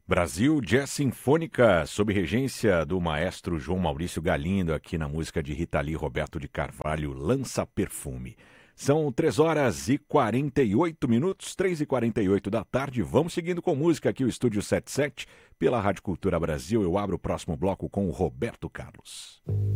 Brasil Jazz Sinfônica, sob regência do maestro João Maurício Galindo, aqui na música de Rita Lee e Roberto de Carvalho, Lança Perfume. São 3h48, 3h48 da tarde. Vamos seguindo com música aqui, o Estúdio 77, pela Rádio Cultura Brasil. Eu abro o próximo bloco com o Roberto Carlos.